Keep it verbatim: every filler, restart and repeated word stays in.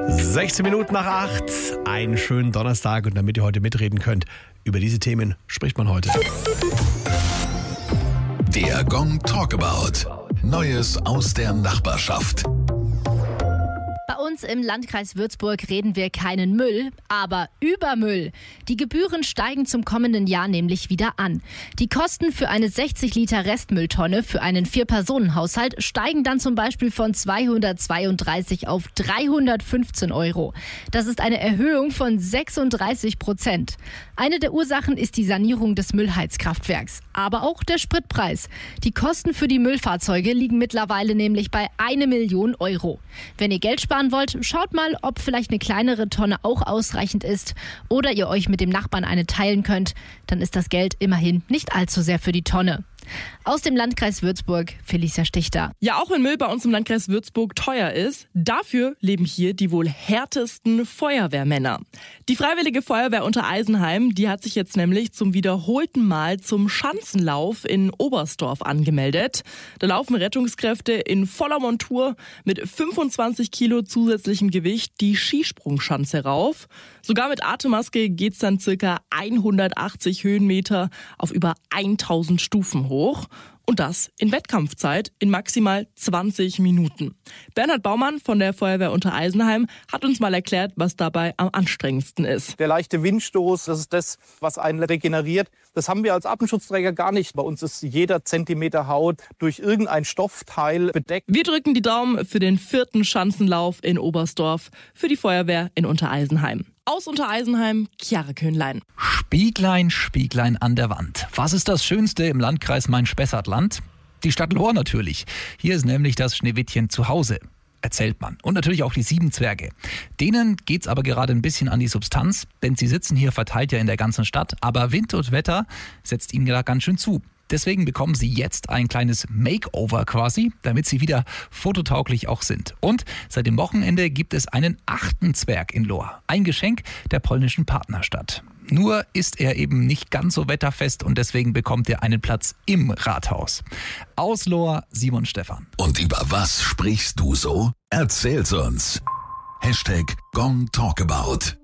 sechzehn Minuten nach acht, einen schönen Donnerstag, und damit ihr heute mitreden könnt, über diese Themen spricht man heute. Der Gong Talkabout. Neues aus der Nachbarschaft. Bei uns im Landkreis Würzburg reden wir keinen Müll, aber über Müll. Die Gebühren steigen zum kommenden Jahr nämlich wieder an. Die Kosten für eine sechzig Liter Restmülltonne für einen Vier-Personen-Haushalt steigen dann zum Beispiel von zweihundertzweiunddreißig auf dreihundertfünfzehn Euro. Das ist eine Erhöhung von sechsunddreißig Prozent. Eine der Ursachen ist die Sanierung des Müllheizkraftwerks, aber auch der Spritpreis. Die Kosten für die Müllfahrzeuge liegen mittlerweile nämlich bei eine Million Euro. Wenn ihr Geld sparen wollt, schaut mal, ob vielleicht eine kleinere Tonne auch ausreichend ist oder ihr euch mit dem Nachbarn eine teilen könnt. Dann ist das Geld immerhin nicht allzu sehr für die Tonne. Aus dem Landkreis Würzburg, Felicia Stichter. Ja, auch wenn Müll bei uns im Landkreis Würzburg teuer ist, dafür leben hier die wohl härtesten Feuerwehrmänner. Die Freiwillige Feuerwehr Untereisenheim, die hat sich jetzt nämlich zum wiederholten Mal zum Schanzenlauf in Oberstdorf angemeldet. Da laufen Rettungskräfte in voller Montur mit fünfundzwanzig Kilo zusätzlichem Gewicht die Skisprungschanze rauf. Sogar mit Atemmaske geht's dann circa hundertachtzig Höhenmeter auf über tausend Stufen hoch. Und das in Wettkampfzeit in maximal zwanzig Minuten. Bernhard Baumann von der Feuerwehr Untereisenheim hat uns mal erklärt, was dabei am anstrengendsten ist. Der leichte Windstoß, das ist das, was einen regeneriert. Das haben wir als Atemschutzträger gar nicht. Bei uns ist jeder Zentimeter Haut durch irgendein Stoffteil bedeckt. Wir drücken die Daumen für den vierten Schanzenlauf in Oberstdorf für die Feuerwehr in Untereisenheim. Aus Untereisenheim, Chiara Köhnlein. Spieglein, Spieglein an der Wand. Was ist das Schönste im Landkreis Main-Spessart-Land? Die Stadt Lohr natürlich. Hier ist nämlich das Schneewittchen zu Hause, erzählt man. Und natürlich auch die sieben Zwerge. Denen geht's aber gerade ein bisschen an die Substanz, denn sie sitzen hier verteilt ja in der ganzen Stadt. Aber Wind und Wetter setzt ihnen da ganz schön zu. Deswegen bekommen sie jetzt ein kleines Makeover quasi, damit sie wieder fototauglich auch sind. Und seit dem Wochenende gibt es einen achten Zwerg in Lohr. Ein Geschenk der polnischen Partnerstadt. Nur ist er eben nicht ganz so wetterfest und deswegen bekommt er einen Platz im Rathaus. Aus Lohr, Simon Stephan. Und über was sprichst du so? Erzähl's uns. Hashtag Gong Talkabout.